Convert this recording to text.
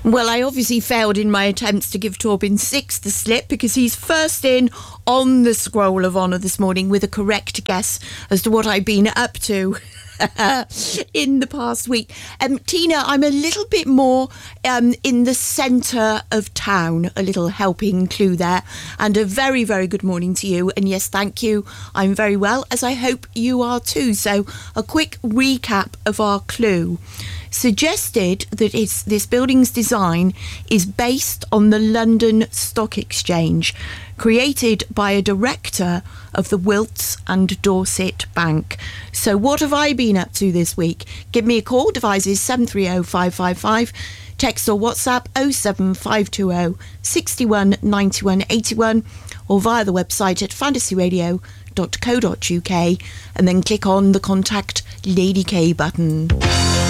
Well, I obviously failed in my attempts to give Torben 6 the slip because he's first in on the Scroll of Honour this morning with a correct guess as to what I've been up to in the past week. Tina, I'm a little bit more in the centre of town, a little helping clue there. And a very, very good morning to you. And yes, thank you. I'm very well, as I hope you are too. So a quick recap of our clue. Suggested that this building's design is based on the London Stock Exchange, created by a director of the Wilts and Dorset Bank. So what have I been up to this week? Give me a call. Device is 730 555. Text or WhatsApp 07520 61 91 81, or via the website at fantasyradio.co.uk, and then click on the Contact Lady K button.